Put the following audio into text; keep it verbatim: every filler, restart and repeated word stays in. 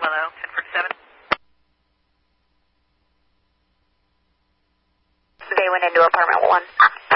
Willow, ten forty-seven. They went into apartment one.